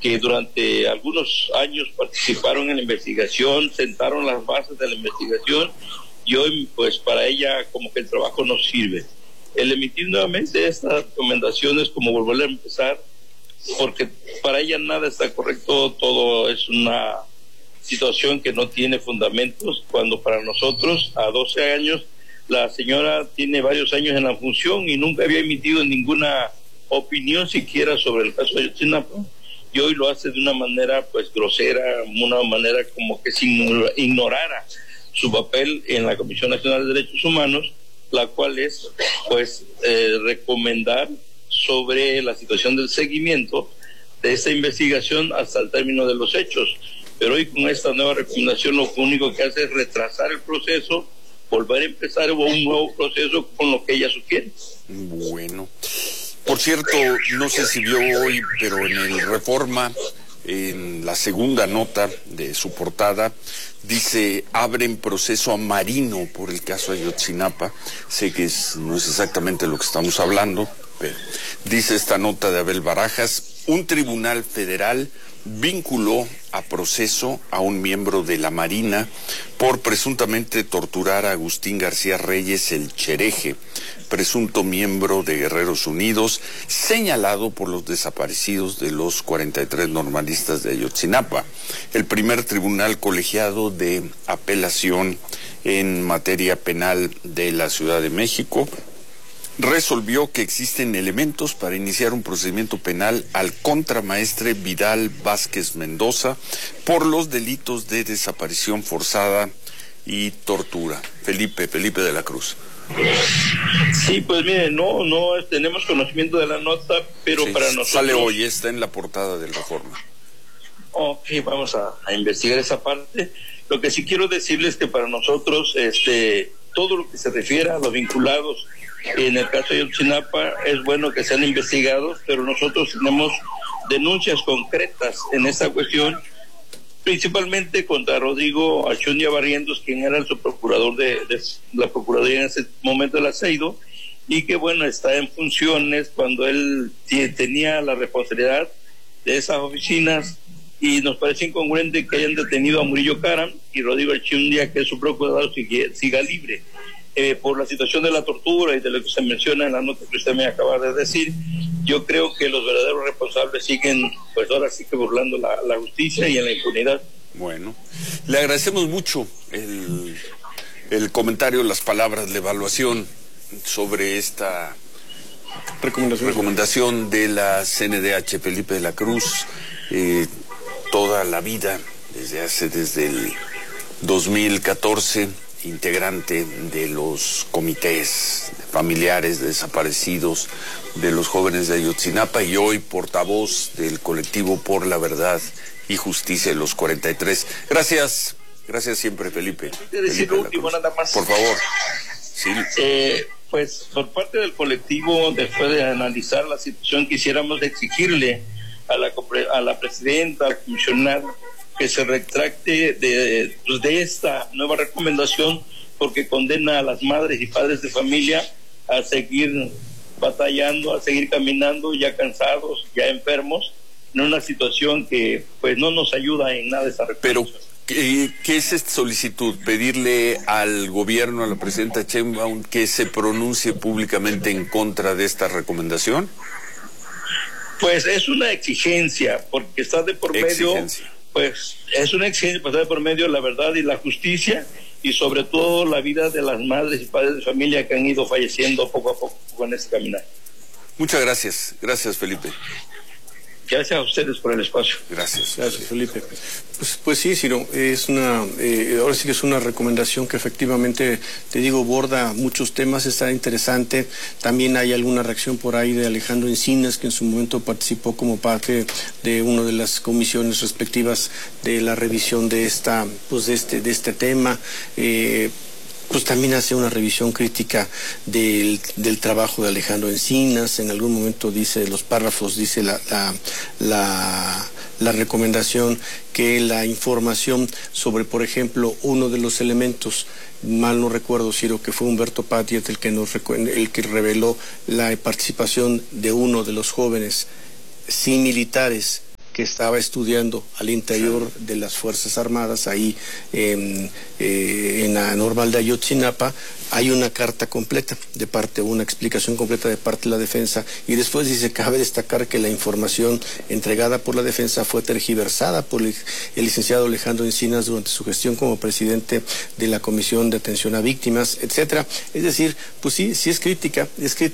que durante algunos años participaron en la investigación, sentaron las bases de la investigación y hoy pues para ella como que el trabajo no sirve. El emitir nuevamente estas recomendaciones como volver a empezar, porque para ella nada está correcto, todo es una situación que no tiene fundamentos, cuando para nosotros a 12 años la señora tiene varios años en la función y nunca había emitido ninguna opinión siquiera sobre el caso de Ayotzinapa, y hoy lo hace de una manera pues grosera, una manera como que si ignorara su papel en la Comisión Nacional de Derechos Humanos, la cual es pues recomendar sobre la situación del seguimiento de esta investigación hasta el término de los hechos. Pero hoy con esta nueva recomendación lo único que hace es retrasar el proceso, volver a empezar un nuevo proceso con lo que ella sugiere. Bueno, por cierto, no sé si vio hoy, pero en el Reforma, en la segunda nota de su portada, dice: abren proceso a Marino por el caso Ayotzinapa. Sé que no es exactamente lo que estamos hablando, pero dice esta nota de Abel Barajas: un tribunal federal vinculó a proceso a un miembro de la Marina por presuntamente torturar a Agustín García Reyes, el Chereje, presunto miembro de Guerreros Unidos, señalado por los desaparecidos de los 43 normalistas de Ayotzinapa. El primer tribunal colegiado de apelación en materia penal de la Ciudad de México resolvió que existen elementos para iniciar un procedimiento penal al contramaestre Vidal Vázquez Mendoza por los delitos de desaparición forzada y tortura. Felipe de la Cruz. Sí, pues mire, no tenemos conocimiento de la nota, pero sí, para nosotros... Sale hoy, está en la portada del Reforma. Ok, vamos a investigar esa parte. Lo que sí quiero decirles es que para nosotros, todo lo que se refiere a los vinculados en el caso de Ayotzinapa es bueno que sean investigados, pero nosotros tenemos denuncias concretas en esta cuestión, principalmente contra Rodrigo Achundia Barrientos, quien era el subprocurador de la Procuraduría en ese momento del Aceido, y que bueno, está en funciones cuando él tenía la responsabilidad de esas oficinas, y nos parece incongruente que hayan detenido a Murillo Karam y Rodrigo Achundia, que es su procurador, siga libre. Por la situación de la tortura y de lo que se menciona en la nota que usted me acaba de decir, yo creo que los verdaderos responsables siguen, pues ahora sí que burlando la justicia y en la impunidad. Bueno, le agradecemos mucho el comentario, las palabras, la evaluación sobre esta recomendación de la CNDH. Felipe de la Cruz, toda la vida, desde el 2014, integrante de los comités familiares de desaparecidos, de los jóvenes de Ayotzinapa, y hoy portavoz del colectivo Por la Verdad y Justicia de los 43. Gracias siempre, Felipe. Decir lo último, nada más. Por favor. Sí. Pues por parte del colectivo, después de analizar la situación, quisiéramos exigirle a la presidenta, al comisionado, que se retracte de esta nueva recomendación, porque condena a las madres y padres de familia a seguir batallando, a seguir caminando, ya cansados, ya enfermos, en una situación que pues no nos ayuda en nada esa recomendación. Pero, ¿qué es esta solicitud? ¿Pedirle al gobierno, a la presidenta Sheinbaum, que se pronuncie públicamente en contra de esta recomendación? Pues es una exigencia, porque está de por medio... Pues es una exigencia pasar por medio de la verdad y la justicia, y sobre todo la vida de las madres y padres de familia que han ido falleciendo poco a poco en este caminar. Muchas gracias Felipe. Gracias a ustedes por el espacio. Gracias Felipe. Pues sí, Ciro, ahora sí que es una recomendación que efectivamente, te digo, borda muchos temas, está interesante. También hay alguna reacción por ahí de Alejandro Encinas, que en su momento participó como parte de una de las comisiones respectivas de la revisión de de este tema. Pues también hace una revisión crítica del trabajo de Alejandro Encinas. En algún momento dice, los párrafos, dice la recomendación que la información sobre, por ejemplo, uno de los elementos, mal no recuerdo, Ciro, que fue Humberto Patiet el que reveló la participación de uno de los jóvenes sin militares que estaba estudiando al interior de las Fuerzas Armadas, ahí en la Normal de Ayotzinapa, hay una carta completa de parte, una explicación completa de parte de la defensa, y después dice, cabe destacar que la información entregada por la defensa fue tergiversada por el licenciado Alejandro Encinas durante su gestión como presidente de la Comisión de Atención a Víctimas, etcétera. Es decir, pues sí es crítica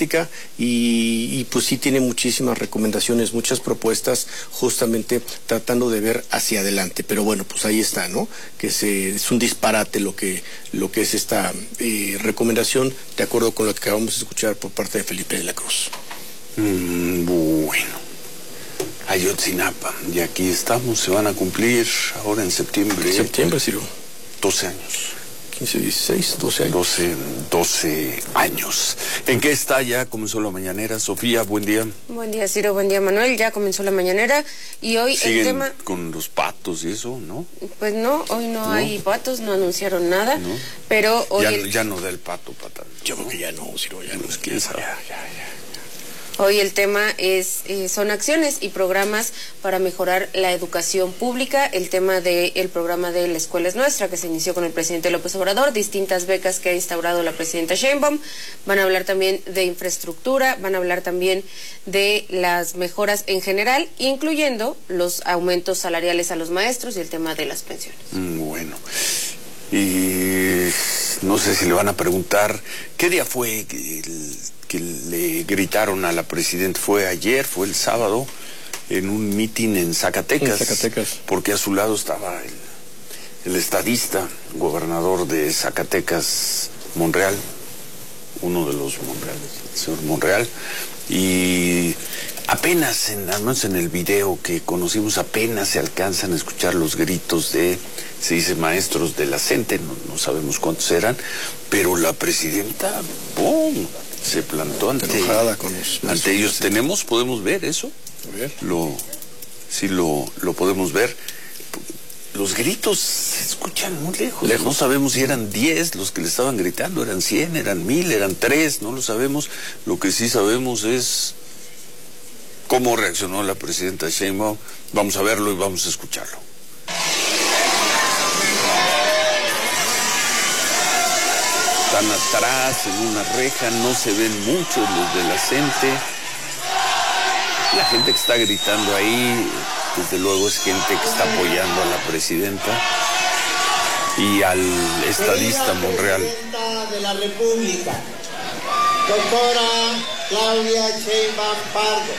y pues sí tiene muchísimas recomendaciones, muchas propuestas, justamente tratando de ver hacia adelante. Pero bueno, pues ahí está, ¿no? Que es un disparate lo que es esta recomendación, de acuerdo con lo que acabamos de escuchar por parte de Felipe de la Cruz. Bueno, Ayotzinapa, y aquí estamos, se van a cumplir ahora en septiembre. Septiembre, Ciro. 12 años. 15, 16, 12 años. 12 años. ¿En qué está? Ya comenzó la mañanera. Sofía, buen día. Buen día, Ciro, buen día, Manuel. Ya comenzó la mañanera y hoy ¿siguen el tema... con los patos y eso, no? Pues no, hoy no hay patos, no anunciaron nada, ¿no? Pero hoy... Ya no da el pato, patán. Yo creo que ya no, Ciro, ya no. Pues quién sabe. Hoy el tema son acciones y programas para mejorar la educación pública. El tema del programa de La Escuela es Nuestra, que se inició con el presidente López Obrador, distintas becas que ha instaurado la presidenta Sheinbaum. Van a hablar también de infraestructura, van a hablar también de las mejoras en general, incluyendo los aumentos salariales a los maestros y el tema de las pensiones. Bueno, y no sé si le van a preguntar, ¿qué día fue que le gritaron a la presidenta? ¿Fue ayer, fue el sábado, en un mitin en Zacatecas? Porque a su lado estaba el estadista, gobernador de Zacatecas, Monreal, uno de los Monreales, el señor Monreal, y apenas, al menos en el video que conocimos, apenas se alcanzan a escuchar los gritos de, se dice, maestros de la CENTE, no sabemos cuántos eran, pero la presidenta, ¡pum!, se plantó ante ellos. ¿Podemos ver eso? A ver. Sí lo podemos ver. Los gritos se escuchan muy lejos. No sabemos si eran 10 los que le estaban gritando, eran 100, eran 1000, eran 3, no lo sabemos. Lo que sí sabemos es cómo reaccionó la presidenta Sheinbaum. Vamos a verlo y vamos a escucharlo. Están atrás en una reja, no se ven muchos los de la CENTE. La gente que está gritando ahí, desde luego, es gente que está apoyando a la presidenta y al estadista Monreal. Presidenta de la República, doctora Claudia Sheinbaum Pardo.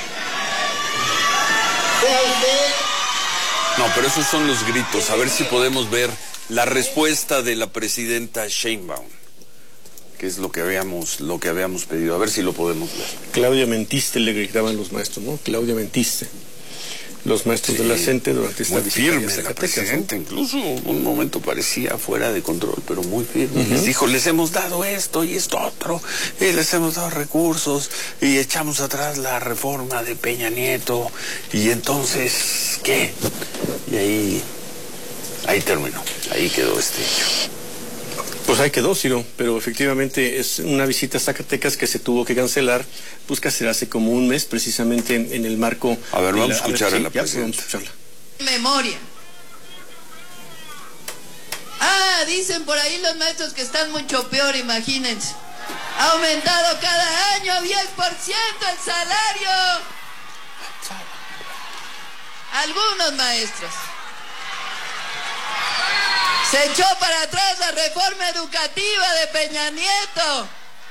Sea usted... No, pero esos son los gritos. A ver si podemos ver la respuesta de la presidenta Sheinbaum, que es lo que habíamos pedido. A ver si lo podemos ver. Claudia, mentiste, le gritaban los maestros, ¿no? Claudia, mentiste. Los maestros de la CENTE durante esta visita firme la presidenta, ¿no? Incluso un momento parecía fuera de control, pero muy firme. Les dijo, les hemos dado esto y esto otro, y les hemos dado recursos, y echamos atrás la reforma de Peña Nieto, y entonces, ¿qué? Y ahí terminó, ahí quedó este hecho. Pues ahí quedó, Ciro, pero efectivamente es una visita a Zacatecas que se tuvo que cancelar, pues que hace como un mes, precisamente en el marco... A ver, vamos a escuchar a la presidenta. Vamos a escucharla. Memoria. Dicen por ahí los maestros que están mucho peor, imagínense. Ha aumentado cada año 10% el salario. Algunos maestros. Se echó para atrás la reforma educativa de Peña Nieto.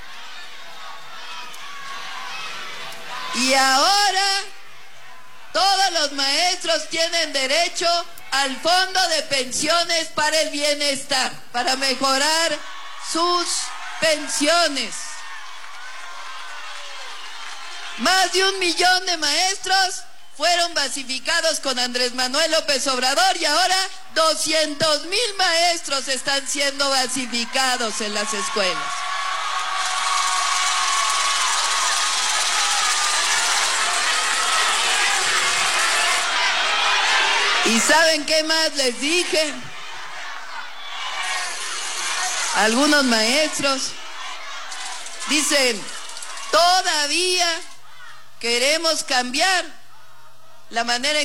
Y ahora todos los maestros tienen derecho al fondo de pensiones para el bienestar, para mejorar sus pensiones. Más de 1 millón de maestros fueron basificados con Andrés Manuel López Obrador y ahora 200,000 maestros están siendo basificados en las escuelas. ¿Y saben qué más les dije? Algunos maestros dicen, todavía queremos cambiar la manera en